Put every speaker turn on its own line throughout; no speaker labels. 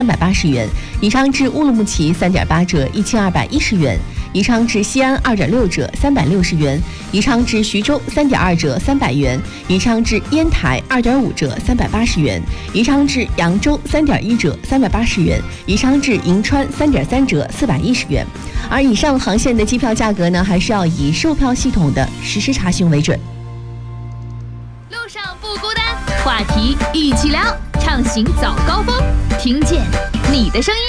380元；宜昌至乌鲁木齐3.8折，1210元；宜昌至西安2.6折，360元；宜昌至徐州3.2折，300元；宜昌至烟台2.5折，380元；宜昌至扬州3.1折，380元；宜昌至银川3.3折，410元。而以上航线的机票价格呢，还是要以售票系统的实时查询为准。
路上不孤单，话题一起聊，畅行早高峰，听见你的声音。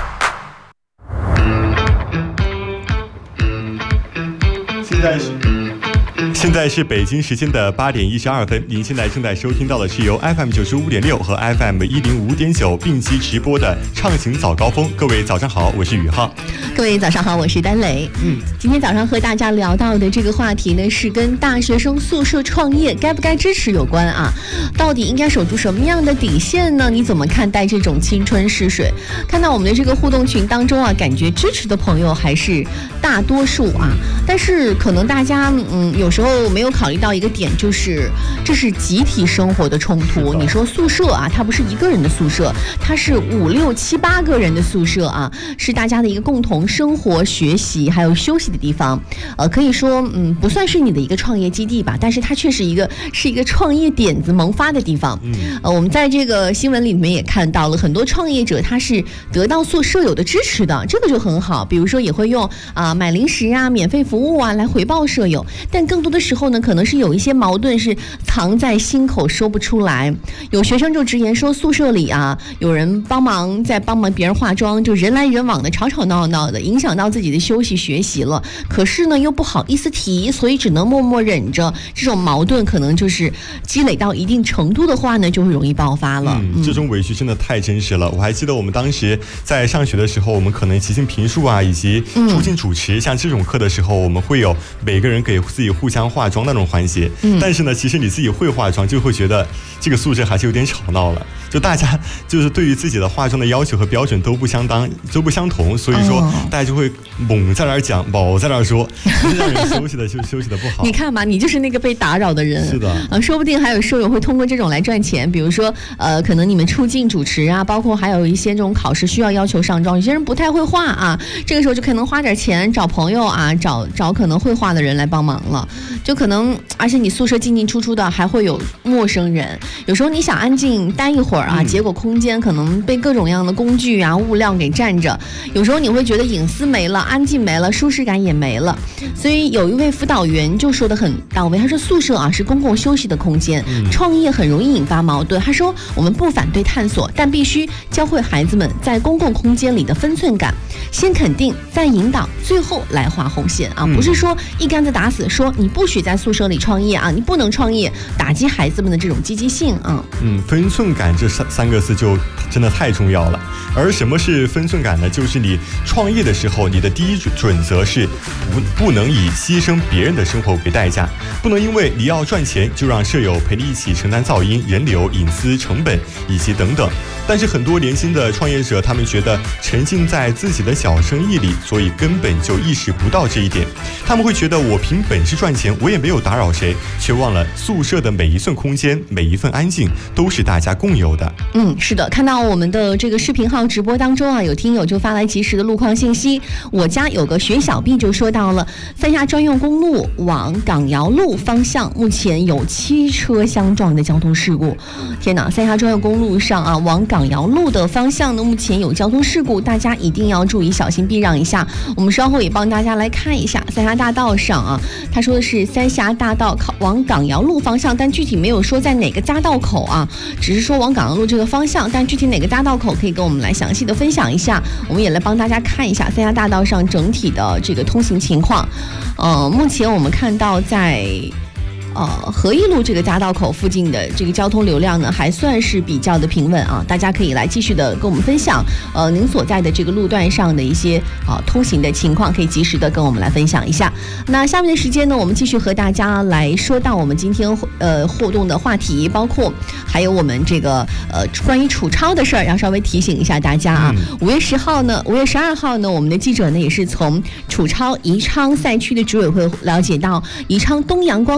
现在是北京时间的8点12分，您现在正在收听到的是由 FM 95.6和 FM 105.9并机直播的畅行早高峰。各位早上好，我是宇浩。
各位早上好，我是丹磊。今天早上和大家聊到的这个话题呢，是跟大学生宿舍创业该不该支持有关啊。到底应该守住什么样的底线呢？你怎么看待这种青春逝水？看到我们的这个互动群当中啊，感觉支持的朋友还是大多数啊，但是可能大家有时候没有考虑到一个点，就是这是集体生活的冲突。你说宿舍啊，它不是一个人的宿舍，它是5、6、7、8个人的宿舍啊，是大家的一个共同生活、学习还有休息的地方。可以说不算是你的一个创业基地吧，但是它却是一个创业点子萌发的地方。我们在这个新闻里面也看到了很多创业者，他是得到舍友的支持的，这个就很好。比如说也会用买零食啊、免费服务啊来回报舍友，但更多的时候呢，可能是有一些矛盾是藏在心口说不出来。有学生就直言说，宿舍里啊，有人帮忙别人化妆，就人来人往的，吵吵闹闹的，影响到自己的休息学习了。可是呢，又不好意思提，所以只能默默忍着。这种矛盾可能就是积累到一定程度的话呢，就会容易爆发了。
这种委屈真的太真实了。我还记得我们当时在上学的时候，我们可能即兴评述啊，以及出镜主持，像这种课的时候，我们会有每个人给自己互相化妆那种环节。但是呢，其实你自己会化妆，就会觉得这个宿舍还是有点吵闹了。就大家就是对于自己的化妆的要求和标准都不相同，所以说大家就会猛在那儿讲，猛在那儿说，让人休息的不好。
你看吧，你就是那个被打扰的人。
是的，
说不定还有舍友会通过这种来赚钱。比如说可能你们出镜主持啊，包括还有一些这种考试需要求上妆，有些人不太会画啊，这个时候就可能花点钱找朋友啊，找可能会画的人来帮忙了。就可能，而且你宿舍进进出出的还会有陌生人，有时候你想安静待一会儿啊，结果空间可能被各种各样的工具啊、物料给占着，有时候你会觉得隐私没了，安静没了，舒适感也没了。所以有一位辅导员就说得很到位，他说宿舍啊是公共休息的空间，创业很容易引发矛盾。他说我们不反对探索，但必须教会孩子们在公共空间里的分寸感，先肯定再引导，最后来画红线啊，不是说一竿子打死，说你不许在宿舍里创业啊，你不能创业，打击孩子们的这种积极性啊。
分寸感这三个字就真的太重要了。而什么是分寸感呢？就是你创业的时候，你的第一准则是不能以牺牲别人的生活为代价，不能因为你要赚钱就让舍友陪你一起承担噪音、人流、隐私、成本以及等等。但是很多年轻的创业者，他们觉得沉浸在自己的小生意里，所以根本就意识不到这一点。他们会觉得我凭本事赚钱，我也没有打扰谁，却忘了宿舍的每一寸空间、每一份安静都是大家共有的。
是的，看到我们的这个视频号直播当中啊，有听友就发来及时的路况信息。我家有个学小 B 就说到了，三峡专用公路往港窑路方向目前有7车相撞的交通事故。天哪，三峡专用公路上啊，往港窑路的方向呢，目前有交通事故，大家一定要注意，小心避让一下。我们稍后也帮大家来看一下三峡大道上啊，他说的是三峡大道往港窑路方向，但具体没有说在哪个匝道口啊，只是说往港窑路这个方向，但具体哪个匝道口可以跟我们来详细的分享一下。我们也来帮大家看一下三峡大道上整体的这个通行情况。目前我们看到在合一路这个匝道口附近的这个交通流量呢，还算是比较的平稳啊，大家可以来继续的跟我们分享您所在的这个路段上的一些通行的情况，可以及时的跟我们来分享一下。那下面的时间呢，我们继续和大家来说到我们今天互动的话题，包括还有我们这个关于楚超的事儿，要稍微提醒一下大家啊。5月12号呢，我们的记者呢也是从楚超宜昌赛区的组委会了解到，宜昌东阳光主场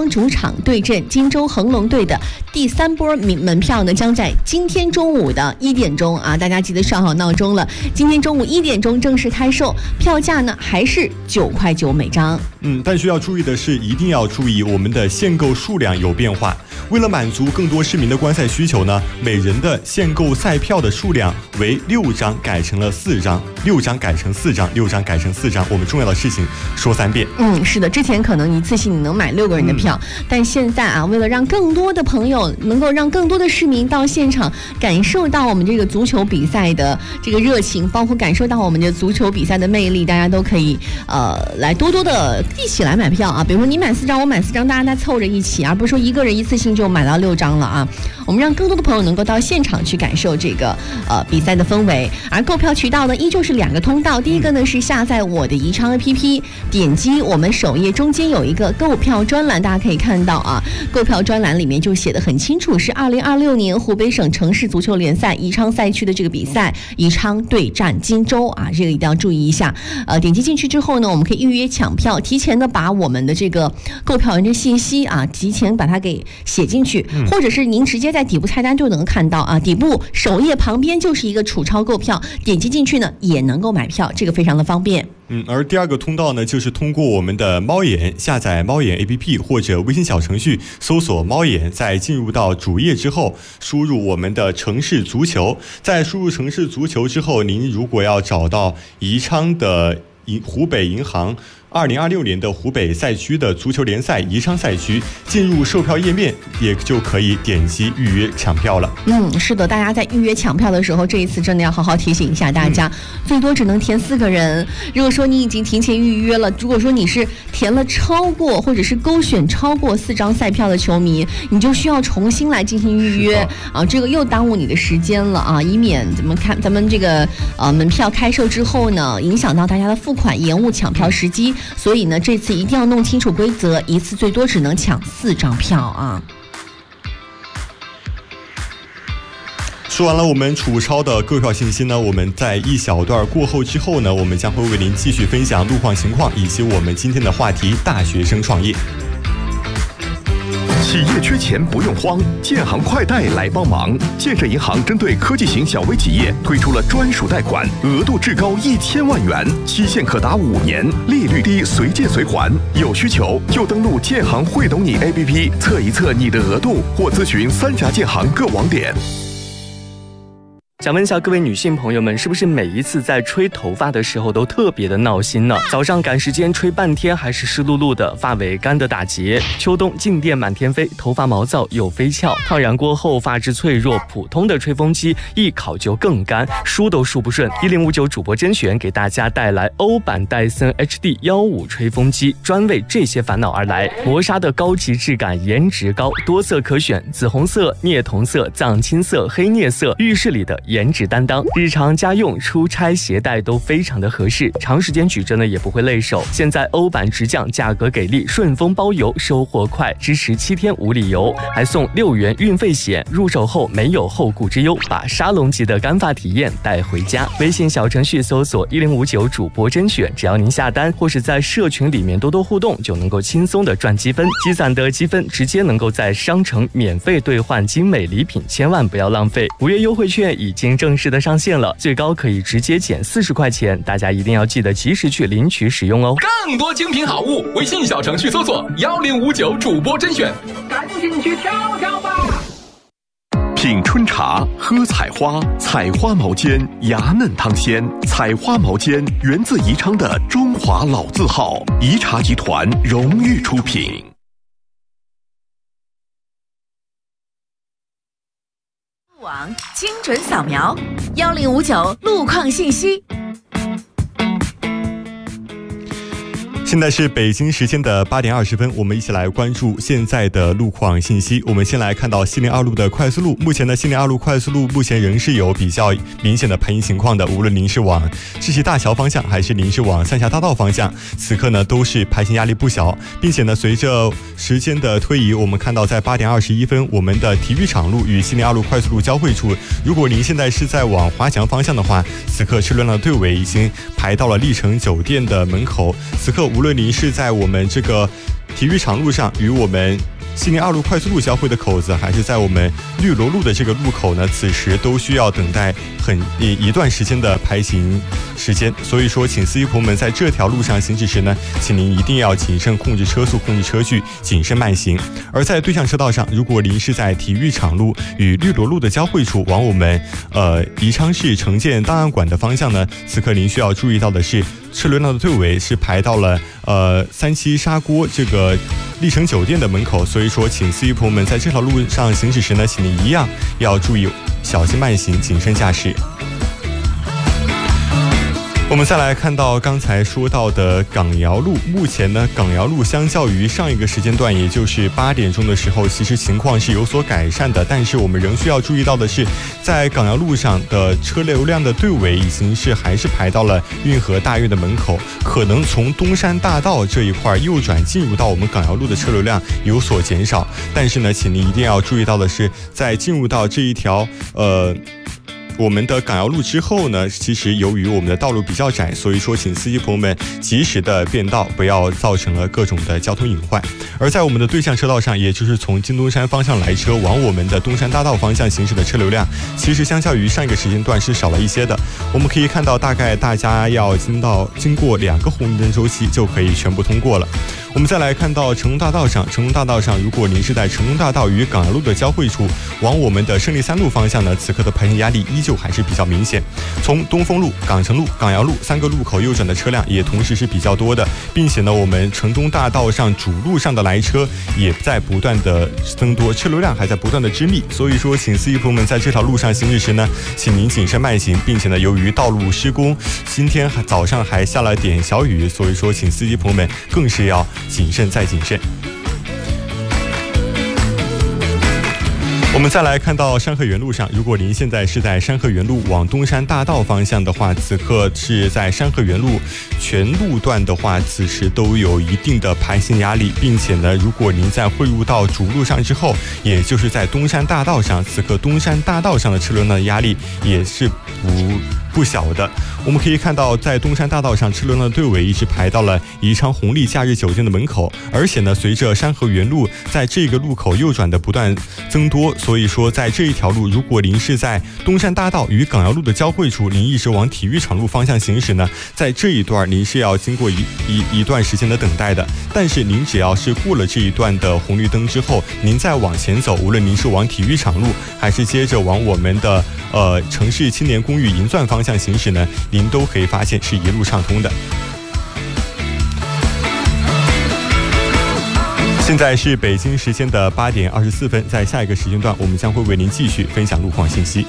场对阵荆州恒隆队的第3波门票呢，将在今天中午的1点钟啊，大家记得上好闹钟了。今天中午1点钟正式开售，票价呢还是9.9块每张。
但需要注意的是，一定要注意我们的限购数量有变化。为了满足更多市民的观赛需求呢，每人的限购赛票的数量为6张改成了4张，6张改成4张，6张改成4张。我们重要的事情说3遍。
是的，之前可能一次性你能买6个人的票，但现在啊，为了让更多的朋友能够让更多的市民到现场感受到我们这个足球比赛的这个热情，包括感受到我们的足球比赛的魅力，大家都可以来多多的一起来买票啊。比如说你买4张，我买4张，大家再凑着一起，而不是说一个人一次性就买到6张了啊。我们让更多的朋友能够到现场去感受这个比赛的氛围。而购票渠道呢，依旧是2个通道。第一个呢是下载我的宜昌 APP， 点击我们首页中间有一个购票专栏，大家可以看到啊，购票专栏里面就写得很清楚，是2026年湖北省城市足球联赛宜昌赛区的这个比赛，宜昌对战荆州啊，这个一定要注意一下。点击进去之后呢，我们可以预约抢票，提前的把我们的这个购票人的信息啊，提前把它给写进去，或者是您直接在底部菜单就能看到啊，底部首页旁边就是一个储钞购票，点击进去呢也能够买票，这个非常的方便。
而第2个通道呢，就是通过我们的猫眼，下载猫眼 APP 或者微信小程序搜索猫眼，在进入到主页之后，输入我们的城市足球，在输入城市足球之后，您如果要找到宜昌的湖北银行2026年的湖北赛区的足球联赛宜昌赛区，进入售票页面也就可以点击预约抢票了。
是的，大家在预约抢票的时候，这一次真的要好好提醒一下大家，最多只能填4个人。如果说你已经提前预约了，如果说你是填了超过或者是勾选超过4张赛票的球迷，你就需要重新来进行预约啊，这个又耽误你的时间了啊，以免咱们这个门票开售之后呢，影响到大家的付款，延误抢票时机。所以呢，这次一定要弄清楚规则，一次最多只能抢4张票啊。
说完了我们储钞的购票信息呢，我们在一小段过后之后呢，我们将会为您继续分享路况情况以及我们今天的话题：大学生创业。
企业缺钱不用慌，建行快贷来帮忙。建设银行针对科技型小微企业推出了专属贷款，额度至高1000万元，期限可达5年，利率低，随借随还。有需求就登录建行会懂你 APP 测一测你的额度，或咨询3家建行各网点。
想问一下各位女性朋友们，是不是每一次在吹头发的时候都特别的闹心呢？早上赶时间吹半天还是湿漉漉的，发尾干得打结；秋冬静电满天飞，头发毛躁又飞翘。烫染过后发质脆弱，普通的吹风机一烤就更干，梳都梳不顺。1059主播甄选给大家带来欧版戴森 HD15吹风机，专为这些烦恼而来。磨砂的高级质感，颜值高，多色可选，紫红色、镍铜色、藏青色、黑镍色，浴室里的颜值担当，日常家用、出差携带都非常的合适，长时间举着呢也不会累手。现在欧版直降，价格给力，顺丰包邮，收货快，支持7天无理由，还送6元运费险，入手后没有后顾之忧，把沙龙级的干发体验带回家。微信小程序搜索1059主播甄选，只要您下单或是在社群里面多多互动，就能够轻松的赚积分，积攒的积分直接能够在商城免费兑换精美礼品，千万不要浪费。5月优惠券已经正式的上线了，最高可以直接减40块钱，大家一定要记得及时去领取使用哦。
更多精品好物，微信小程序搜索1059主播甄选，赶紧去挑挑吧。
品春茶，喝采花，采花毛尖，芽嫩汤鲜。采花毛尖源自宜昌的中华老字号，宜茶集团荣誉出品。
网精准扫描1059路况信息。
现在是北京时间的8点20分，我们一起来关注现在的路况信息。我们先来看到西宁2路的快速路，目前的西宁2路快速路目前仍是有比较明显的盘行情况的，无论您是往世纪大桥方向还是您是往三峡大道方向，此刻呢都是盘行压力不小，并且呢随着时间的推移，我们看到在8点21分，我们的体育场路与西宁2路快速路交汇处，如果您现在是在往华强方向的话，此刻车辆的队尾已经排到了丽城酒店的门口。此刻无论您是在我们这个体育场路上与我们西宁2路快速路交汇的口子，还是在我们绿萝路的这个路口呢，此时都需要等待一段时间的排行时间。所以说，请司机朋友们在这条路上行驶时呢，请您一定要谨慎控制车速，控制车距，谨慎慢行。而在对向车道上，如果您是在体育场路与绿萝路的交汇处往我们宜昌市城建档案馆的方向呢，此刻您需要注意到的是，车流量的队尾是排到了37砂锅这个丽城酒店的门口。所以说，请司机朋友们在这条路上行驶时呢，请您一样要注意小心慢行，谨慎驾驶。我们再来看到刚才说到的港窑路，目前呢，港窑路相较于上一个时间段，也就是8点钟的时候，其实情况是有所改善的。但是我们仍需要注意到的是，在港窑路上的车流量的队尾已经是还是排到了运河大院的门口，可能从东山大道这一块右转进入到我们港窑路的车流量有所减少。但是呢，请您一定要注意到的是，在进入到这一条我们的港窑路之后呢，其实由于我们的道路比较窄，所以说请司机朋友们及时的变道，不要造成了各种的交通隐患。而在我们的对向车道上，也就是从金东山方向来车往我们的东山大道方向行驶的车流量，其实相较于上一个时间段是少了一些的。我们可以看到，大概大家要经过2个红绿灯周期就可以全部通过了。我们再来看到成龙大道上，如果您是在成龙大道与港窑路的交汇处往我们的胜利3路方向呢，此刻的排行压力依旧还是比较明显。从东风路、港城路、港窑路3个路口右转的车辆也同时是比较多的，并且呢，我们城东大道上主路上的来车也在不断的增多，车流量还在不断的之密。所以说，请司机朋友们在这条路上行驶时呢，请您谨慎慢行，并且呢，由于道路施工，今天早上还下了点小雨，所以说请司机朋友们更是要谨慎再谨慎。我们再来看到山河园路上，如果您现在是在山河园路往东山大道方向的话，此刻是在山河园路全路段的话，此时都有一定的排行压力，并且呢，如果您在汇入到主路上之后，也就是在东山大道上，此刻东山大道上的车流量的压力也是不小的。我们可以看到，在东山大道上车流量的队尾一直排到了宜昌红利假日酒店的门口，而且呢，随着山河园路在这个路口右转的不断增多，所以说在这一条路，如果您是在东山大道与港窑路的交汇处，您一直往体育场路方向行驶呢，在这一段您是要经过一段时间的等待的。但是您只要是过了这一段的红绿灯之后，您再往前走，无论您是往体育场路还是接着往我们的城市青年公寓银钻方向行驶呢，您都可以发现是一路畅通的。现在是北京时间的8点24分，在下一个时间段，我们将会为您继续分享路况信息。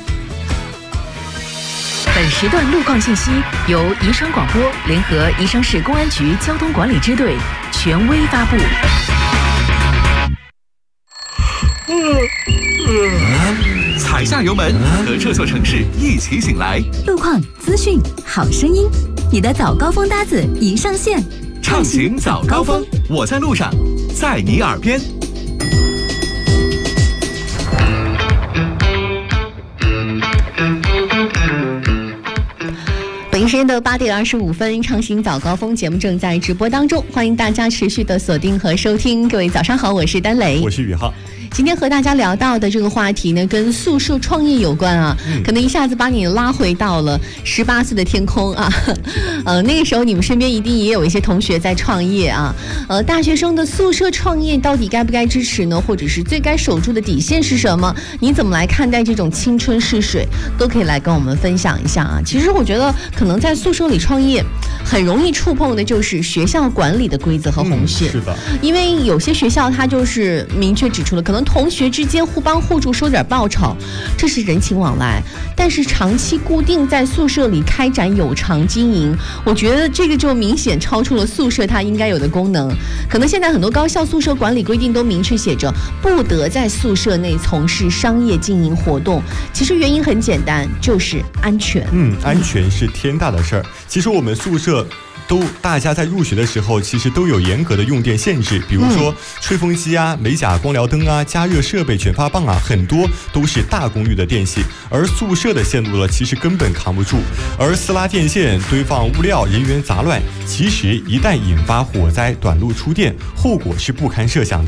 本时段路况信息由宜昌广播联合宜昌市公安局交通管理支队权威发布。
踩下油门，和这座城市一起醒来。
路况、资讯、好声音，你的早高峰搭子已上线。
畅行早高峰，我在路上，在你耳边。
北京时间的8点25分，畅行早高峰节目正在直播当中，欢迎大家持续的锁定和收听。各位早上好，我是丹蕾，
我是宇浩。
今天和大家聊到的这个话题呢，跟宿舍创业有关啊，可能一下子把你拉回到了18岁的天空啊。那个时候你们身边一定也有一些同学在创业啊。大学生的宿舍创业到底该不该支持呢？或者是最该守住的底线是什么？你怎么来看待这种青春逝水？都可以来跟我们分享一下啊。其实我觉得可能在宿舍里创业，很容易触碰的就是学校管理的规则和红线。
是的，
因为有些学校它就是明确指出了，可能同学之间互帮互助收点报酬，这是人情往来。但是长期固定在宿舍里开展有偿经营，我觉得这个就明显超出了宿舍它应该有的功能。可能现在很多高校宿舍管理规定都明确写着，不得在宿舍内从事商业经营活动。其实原因很简单，就是安全。
安全是天大的事儿。其实我们宿舍大家在入学的时候其实都有严格的用电限制，比如说吹风机啊、美甲光疗灯啊、加热设备、卷发棒啊，很多都是大公寓的电系，而宿舍的线路呢，其实根本扛不住。而私拉电线、堆放物料、人员杂乱，其实一旦引发火灾、短路出电，后果是不堪设想的。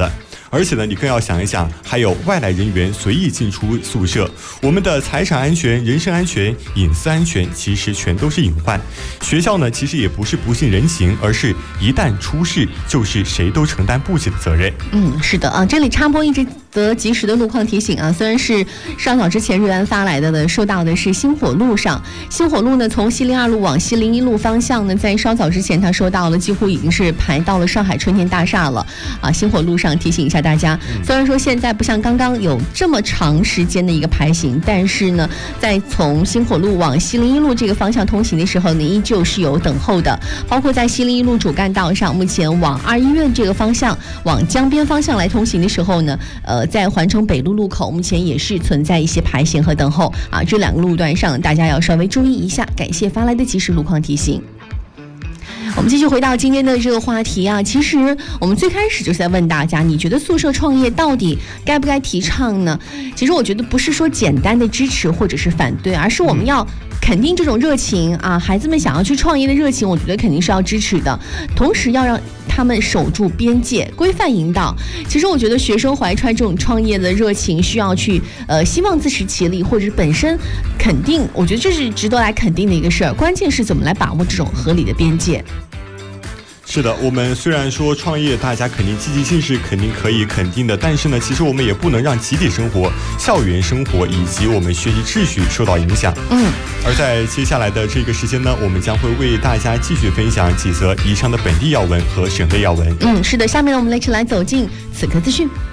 而且呢，你更要想一想，还有外来人员随意进出宿舍，我们的财产安全、人身安全、隐私安全其实全都是隐患。学校呢，其实也不是不近人情，而是一旦出事，就是谁都承担不起的责任。
是的啊，这里插播一则及时的路况提醒啊，虽然是稍早之前瑞安发来的，说到的是星火路上，星火路呢从西陵2路往西陵1路方向呢，在稍早之前他说到了，几乎已经是排到了上海春天大厦了啊。星火路上提醒一下大家，虽然说现在不像刚刚有这么长时间的一个排行，但是呢，在从星火路往西陵1路这个方向通行的时候呢，依旧是有等候的，包括在西陵1路主干道上，目前往2医院这个方向往江边方向来通行的时候呢，在环城北路路口目前也是存在一些排行和等候啊，这2个路段上大家要稍微注意一下。感谢发来的及时路况提醒。我们继续回到今天的这个话题啊，其实我们最开始就是在问大家，你觉得宿舍创业到底该不该提倡呢？其实我觉得不是说简单的支持或者是反对，而是我们要肯定这种热情啊，孩子们想要去创业的热情，我觉得肯定是要支持的，同时要让他们守住边界，规范引导。其实我觉得学生怀揣这种创业的热情，需要去希望自食其力，或者本身肯定，我觉得这是值得来肯定的一个事儿。关键是怎么来把握这种合理的边界。
是的，我们虽然说创业大家肯定积极性是肯定可以肯定的，但是呢，其实我们也不能让集体生活、校园生活以及我们学习秩序受到影响。而在接下来的这个时间呢，我们将会为大家继续分享几则宜昌的本地要闻和省内要闻。
是的，下面呢我们一起来走进此刻资讯。